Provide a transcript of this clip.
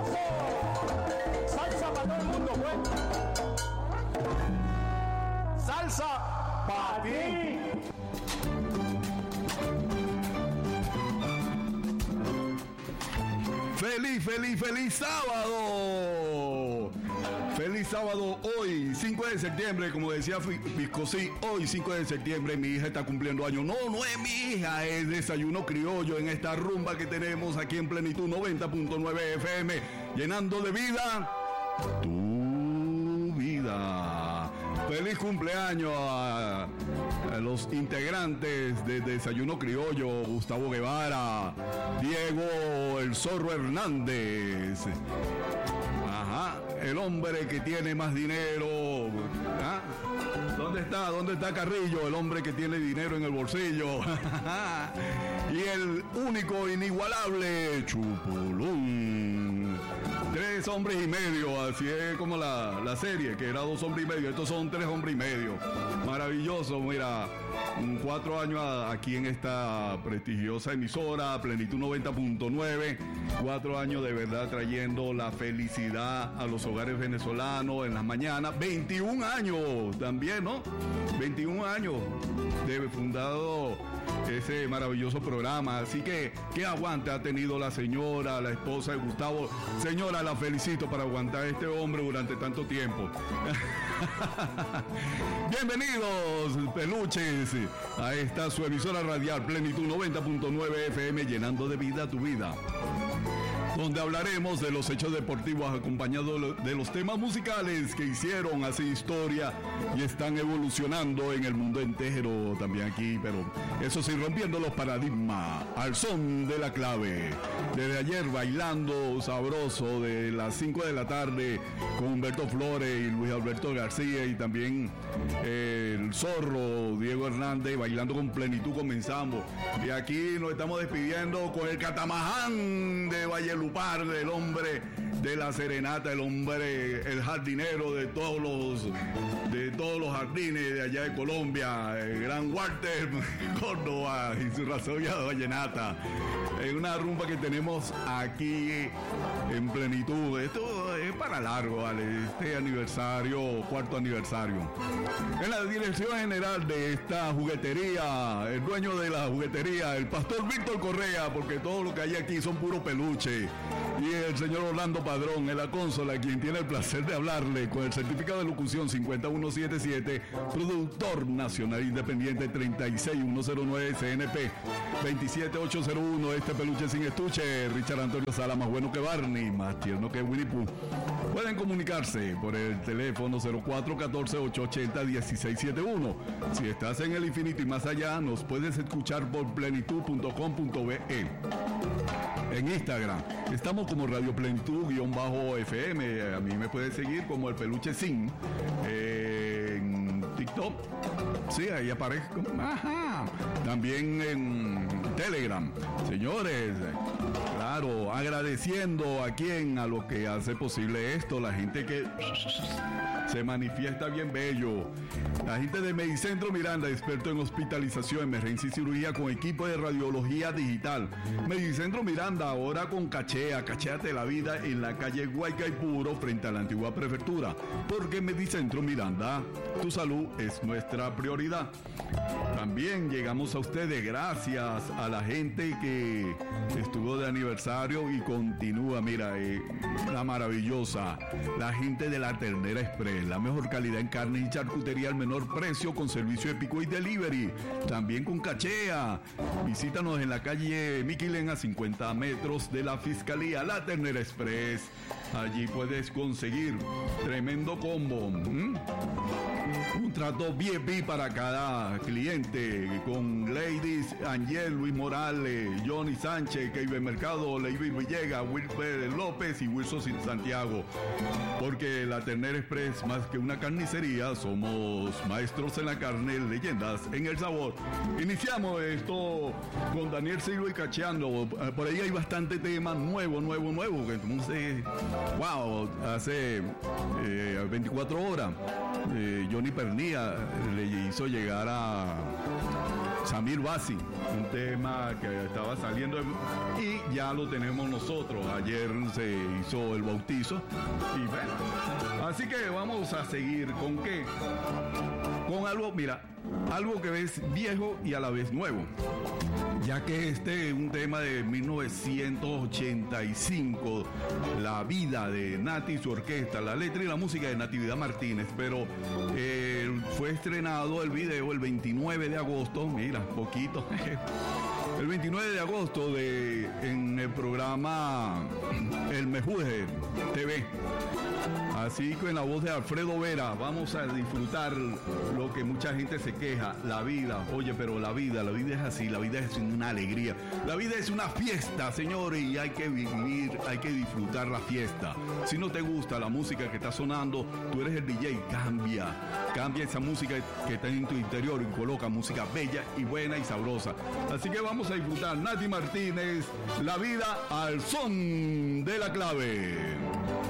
Salsa para todo el mundo, pues. Salsa para ti. ¡Feliz sábado! ¡Feliz sábado! Hoy, 5 de septiembre, como decía Piscosí, hoy 5 de septiembre mi hija está cumpliendo años. No es mi hija, es Desayuno Criollo en esta rumba que tenemos aquí en Plenitud 90.9 FM, llenando de vida tu vida. ¡Feliz cumpleaños a los integrantes de Desayuno Criollo! Gustavo Guevara, Diego El Zorro Hernández, el hombre que tiene más dinero. ¿Dónde está Carrillo? El hombre que tiene dinero en el bolsillo. Y el único, inigualable, Chupulún. 3 hombres y medio, así es como la serie, que era 2 hombres y medio. Estos son 3 hombres y medio. Maravilloso, mira. 4 años aquí en esta prestigiosa emisora, Plenitud 90.9. 4 años de verdad trayendo la felicidad a los hogares venezolanos en las mañanas. 21 años también, ¿no? 21 años de fundado ese maravilloso programa. Así que, ¿qué aguante ha tenido la señora, la esposa de Gustavo? Señora, la felicito para aguantar a este hombre durante tanto tiempo. Bienvenidos, peluches, a esta su emisora radial Plenitud 90.9 FM, llenando de vida tu vida, donde hablaremos de los hechos deportivos acompañados de los temas musicales que hicieron así historia y están evolucionando en el mundo entero también aquí, pero eso sí, rompiendo los paradigmas al son de la clave. Desde ayer bailando sabroso de las 5 de la tarde con Humberto Flores y Luis Alberto García, y también el Zorro, Diego Hernández, bailando con Plenitud comenzamos. Y aquí nos estamos despidiendo con el Catamaján de Valledupar, el hombre de la serenata, el hombre, el jardinero de todos los jardines de allá de Colombia, el gran Walter Córdoba y su Rapsodia de Vallenata. Es una rumba que tenemos aquí en Plenitud. Esto es para largo, ¿vale? Este aniversario, 4º aniversario. En la dirección general de esta juguetería, el dueño de la juguetería, el pastor Víctor Correa, porque todo lo que hay aquí son puro peluche. Y el señor Orlando Padrón en la consola, quien tiene el placer de hablarle con el certificado de locución 50177, productor nacional independiente 36109 CNP 27801. Este peluche sin estuche, Richard Antonio Sala, más bueno que Barney, más tierno que Winnie Pooh. Pueden comunicarse por el teléfono 0414-880-1671. Si estás en el infinito y más allá, nos puedes escuchar por plenitud.com.be. En Instagram estamos como Radio Plenitud-FM. A mí me puedes seguir como el peluche sin. En TikTok, sí, ahí aparezco. También en Telegram. Señores, claro, agradeciendo a los que hace posible esto, la gente que se manifiesta bien bello. La gente de Medicentro Miranda, experto en hospitalización, emergencia y cirugía con equipo de radiología digital. Medicentro Miranda, ahora con Cachea. Cachéate la vida en la calle Guaycaipuro, frente a la antigua prefectura. Porque Medicentro Miranda, tu salud es nuestra prioridad. También llegamos a ustedes gracias a la gente que estuvo de aniversario y continúa. Mira, la maravillosa, la gente de la Ternera Express, la mejor calidad en carne y charcutería al menor precio, con servicio de pico y delivery, también con Cachea. Visítanos en la calle Miquilén, a 50 metros de la Fiscalía, la Ternera Express. Allí puedes conseguir tremendo combo. Un trato VIP para cada cliente, con Ladies Angel, Luis Morales, Johnny Sánchez, Keiber Mercado, Leiby Villegas, Wilfer López y Wilson Santiago. Porque la Ternera Express, más que una carnicería, somos maestros en la carne, leyendas en el sabor. Iniciamos esto con Daniel Silva y Cacheando. Por ahí hay bastante tema nuevo. Entonces, wow, hace 24 horas Johnny Pernía le hizo llegar a Samir Basi, un tema que estaba saliendo y ya lo tenemos nosotros. Ayer se hizo el bautizo y bueno, así que vamos a seguir con qué, con algo, mira, algo que es viejo y a la vez nuevo, ya que este es un tema de 1985, La Vida de Nati y su orquesta, la letra y la música de Natividad Martínez, pero fue estrenado el video el 29 de agosto, mira, poquito, el 29 de agosto en el programa El Mejuje TV. Así que en la voz de Alfredo Vera vamos a disfrutar lo que mucha gente se queja, la vida. Oye, pero la vida es así, la vida es una alegría. La vida es una fiesta, señores, y hay que vivir, hay que disfrutar la fiesta. Si no te gusta la música que está sonando, tú eres el DJ, cambia esa música que está en tu interior y coloca música bella y buena y sabrosa. Así que vamos a disfrutar Nati Martínez, La Vida al son de la clave.